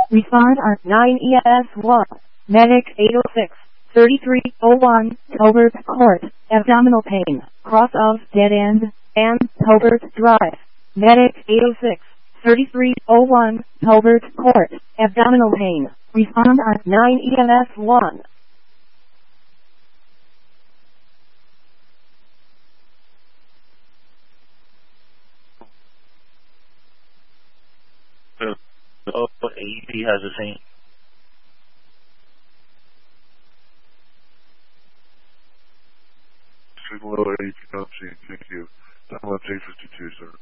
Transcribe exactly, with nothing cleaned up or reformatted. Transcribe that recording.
Respond on nine E S one. Medic eight oh six, thirty-three oh one, Tolbert Court, abdominal pain, cross of dead end, and Tolbert Drive. Medic eight oh six, thirty-three oh one, Tolbert Court, abdominal pain. Respond on nine E M S one. Oh, A E P has the same. Signal A E P, thank you. Download J fifty-two, sir.